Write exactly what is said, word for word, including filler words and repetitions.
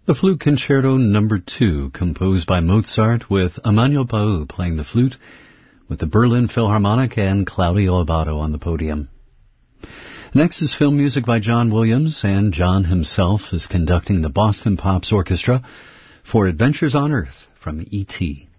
The Flute Concerto Number two, composed by Mozart, with Emmanuel Pau playing the flute, with the Berlin Philharmonic and Claudio Abbado on the podium. Next is film music by John Williams, and John himself is conducting the Boston Pops Orchestra for Adventures on Earth from E T